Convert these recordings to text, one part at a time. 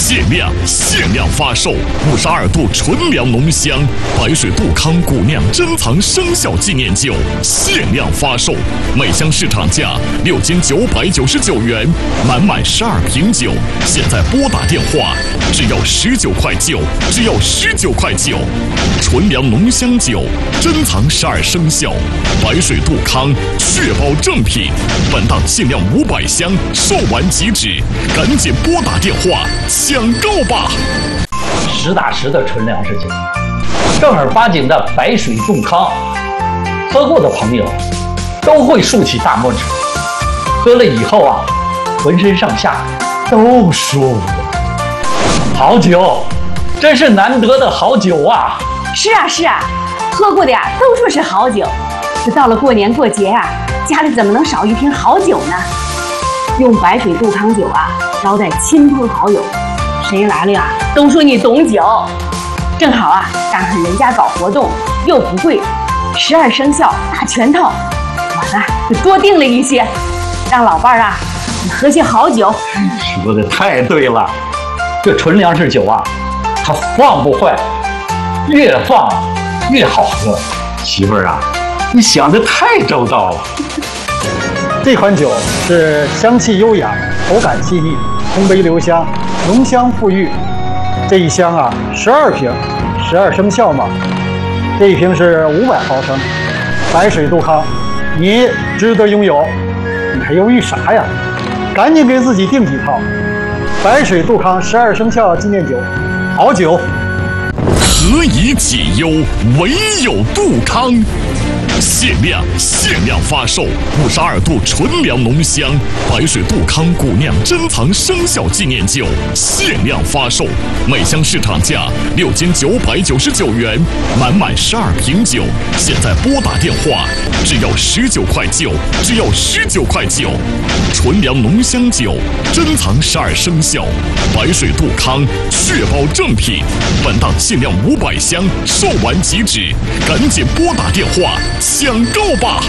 限量发售52度纯粮浓香白水杜康古酿珍藏生肖纪念酒，限量发售，每箱市场价6斤999元，满12瓶酒，现在拨打电话只要19块9，只要19块9。纯粮浓香酒，珍藏12生肖，白水杜康，确保正品。本档限量500箱，售完即止，赶紧拨打电话抢购吧！ 实打实的纯粮食酒，正儿八经的白水杜康，喝过的朋友都会竖起大拇指，喝了以后啊，浑身上下都舒服。好酒，真是难得的好酒啊！ 是啊，喝过的呀都说是好酒。这到了过年过节啊，家里怎么能少一瓶好酒呢？用白水杜康酒啊，招待亲朋好友，谁来了呀都说你懂酒。正好啊，赶上人家搞活动，又不贵，12生肖大全套，我呢就多订了一些，让老伴儿啊你喝些好酒。 说的太对了，这纯粮食酒啊，它放不坏，越放越好喝。媳妇儿啊，你想的太周到了。 这款酒是香气优雅，口感细腻，通杯留香，浓香馥郁。这一箱啊，12瓶，12生肖嘛。这一瓶是500毫升，白水杜康，你值得拥有。你还犹豫啥呀？赶紧给自己订几套。白水杜康12生肖纪念酒，好酒。 何以解忧，唯有杜康。限量发售52度纯粮浓香白水杜康古酿珍藏生肖纪念酒，限量发售，每箱市场价6斤999元，满12瓶酒，现在拨打电话只要19块9，只要19块9。纯粮浓香酒，珍藏12生肖，白水杜康，确保正品。本档限量500箱，售完即止，赶紧拨打电话抢购吧！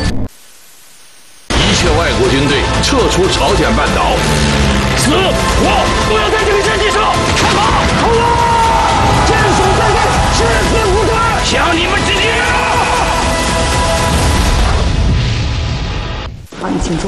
一切外国军队撤出朝鲜半岛，死活不要在这个世界上开炮！好了，坚守在外，誓死无退，向你们致敬！ 好，你请坐。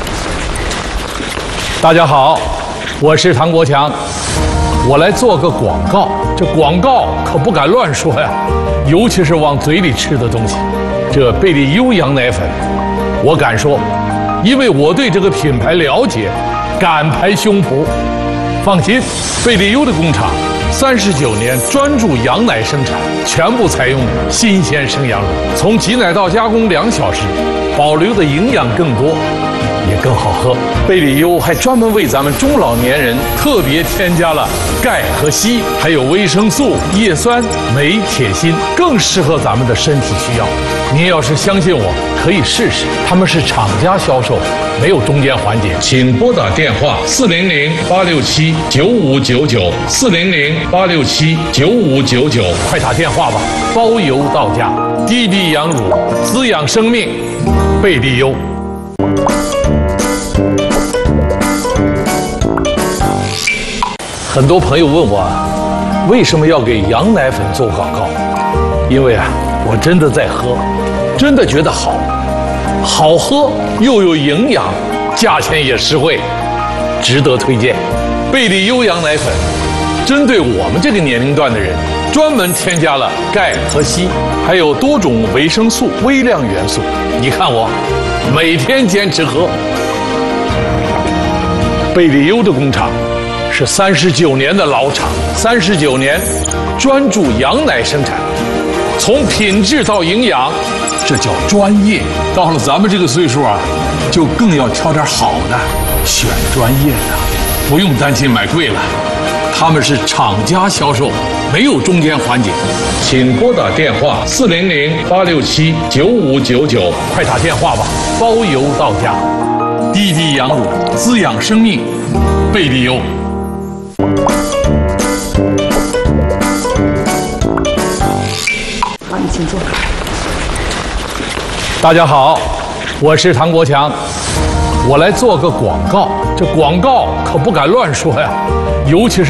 大家好，我是唐国强，我来做个广告。这广告可不敢乱说呀，尤其是往嘴里吃的东西。这贝利优羊奶粉，我敢说，因为我对这个品牌了解，敢拍胸脯。放心，贝利优的工厂39年专注羊奶生产，全部采用新鲜生羊乳，从挤奶到加工2小时，保留的营养更多，也更好喝。贝利优还专门为咱们中老年人特别添加了钙和硒，还有维生素、叶酸、镁、铁、锌，更适合咱们的身体需要。您要是相信我，可以试试。他们是厂家销售，没有中间环节。请拨打电话400-867-9599，400-867-9599，快打电话吧，包邮到家。滴滴羊乳，滋养生命，贝利优。很多朋友问我，为什么要给羊奶粉做广告？因为啊，我真的在喝，真的觉得好喝又有营养，价钱也实惠，值得推荐。贝利优羊奶粉针对我们这个年龄段的人，专门添加了钙和硒，还有多种维生素、微量元素。你看我每天坚持喝。贝利优的工厂是39年的老厂，39年专注羊奶生产，从品质到营养，这叫专业。到了咱们这个岁数啊，就更要挑点好的，选专业的，不用担心买贵了。他们是厂家销售，没有中间环节。请拨打电话400-867-9599，快打电话吧，包邮到家。滴滴羊乳，滋养生命，贝利优。 好，你请坐。 大家好，我是唐国强，我来做个广告。这广告可不敢乱说呀，尤其是